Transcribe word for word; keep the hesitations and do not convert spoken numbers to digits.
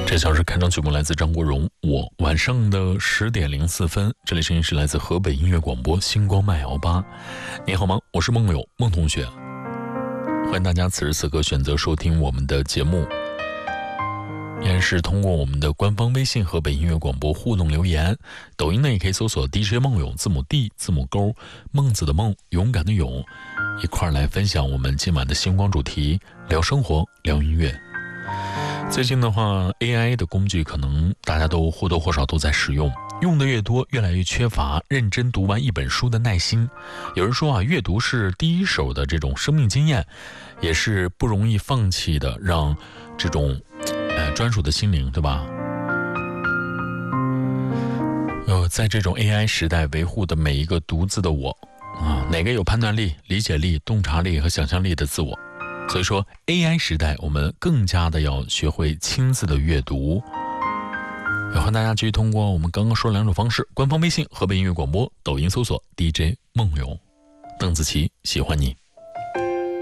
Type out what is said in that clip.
这小时开场曲目来自张国荣，我晚上的十点零四分，这里声音是来自河北音乐广播星光麦摇吧。你好吗？我是梦友梦同学，欢迎大家此时此刻选择收听我们的节目，依然是通过我们的官方微信河北音乐广播互动留言，抖音呢也可以搜索 D J 梦友，字母 D 字母勾，孟子的孟，勇敢的勇，一块来分享我们今晚的星光主题，聊生活聊音乐。最近的话 A I 的工具可能大家都或多或少都在使用，用的越多越来越缺乏认真读完一本书的耐心。有人说啊，阅读是第一手的这种生命经验，也是不容易放弃的让这种呃专属的心灵，对吧？呃，在这种 A I 时代维护的每一个独自的我啊，哪个有判断力、理解力、洞察力和想象力的自我？所以说 A I 时代我们更加的要学会亲自的阅读。也欢迎大家继续通过我们刚刚说的两种方式，官方微信河北音乐广播，抖音搜索 D J 梦游，邓紫棋喜欢你。